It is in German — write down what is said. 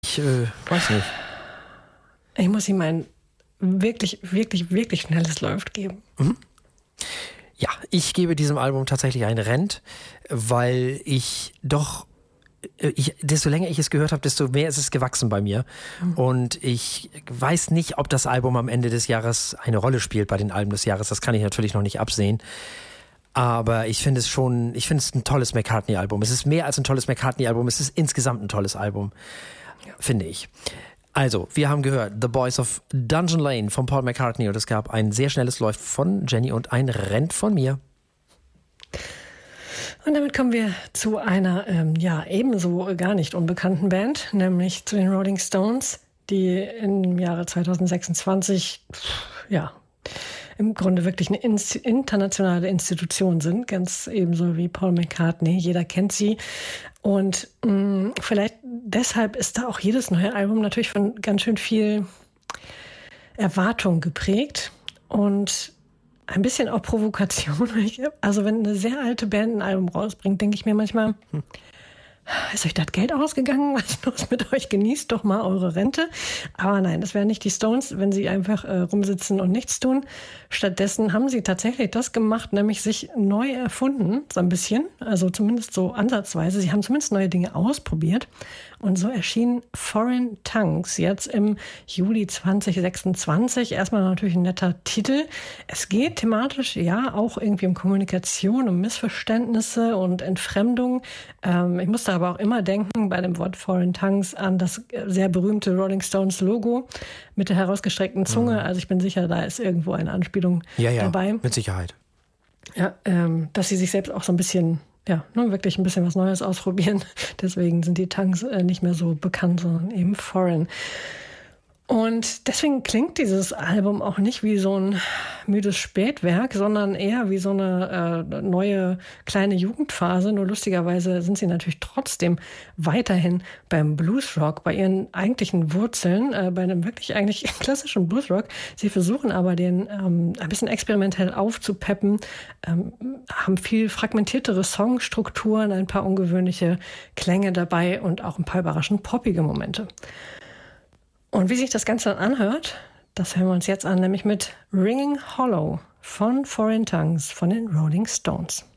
Ich weiß nicht. Ich muss ihm ein wirklich, wirklich, wirklich schnelles Läuft geben. Ja, ich gebe diesem Album tatsächlich ein Rent, weil desto länger ich es gehört habe, desto mehr ist es gewachsen bei mir. Und ich weiß nicht, ob das Album am Ende des Jahres eine Rolle spielt bei den Alben des Jahres. Das kann ich natürlich noch nicht absehen. Aber ich finde es ein tolles McCartney-Album. Es ist mehr als ein tolles McCartney-Album. Es ist insgesamt ein tolles Album, finde ich. Also, wir haben gehört The Boys of Dungeon Lane von Paul McCartney und es gab ein sehr schnelles Läuft von Jenny und ein Rent von mir. Und damit kommen wir zu einer ebenso gar nicht unbekannten Band, nämlich zu den Rolling Stones, die im Jahre 2026 im Grunde wirklich eine internationale Institution sind, ganz ebenso wie Paul McCartney. Jeder kennt sie. Und vielleicht deshalb ist da auch jedes neue Album natürlich von ganz schön viel Erwartung geprägt und ein bisschen auch Provokation. Also wenn eine sehr alte Band ein Album rausbringt, denke ich mir manchmal, ist euch das Geld ausgegangen? Was ist los mit euch? Genießt doch mal eure Rente. Aber nein, das wären nicht die Stones, wenn sie einfach rumsitzen und nichts tun. Stattdessen haben sie tatsächlich das gemacht, nämlich sich neu erfunden, so ein bisschen. Also zumindest so ansatzweise. Sie haben zumindest neue Dinge ausprobiert. Und so erschien Foreign Tongues jetzt im Juli 2026. Erstmal natürlich ein netter Titel. Es geht thematisch ja auch irgendwie um Kommunikation, um Missverständnisse und Entfremdung. Ich musste aber auch immer denken bei dem Wort Foreign Tongues an das sehr berühmte Rolling Stones Logo mit der herausgestreckten Zunge. Also ich bin sicher, da ist irgendwo eine Anspielung dabei. Mit Sicherheit. Ja, dass sie sich selbst auch so ein bisschen, wirklich ein bisschen was Neues ausprobieren. Deswegen sind die Tongues nicht mehr so bekannt, sondern eben foreign. Und deswegen klingt dieses Album auch nicht wie so ein müdes Spätwerk, sondern eher wie so eine neue kleine Jugendphase. Nur lustigerweise sind sie natürlich trotzdem weiterhin beim Bluesrock, bei ihren eigentlichen Wurzeln, bei einem wirklich eigentlich klassischen Bluesrock. Sie versuchen aber den ein bisschen experimentell aufzupeppen, haben viel fragmentiertere Songstrukturen, ein paar ungewöhnliche Klänge dabei und auch ein paar überraschend poppige Momente. Und wie sich das Ganze dann anhört, das hören wir uns jetzt an, nämlich mit Ringing Hollow von Foreign Tongues von den Rolling Stones.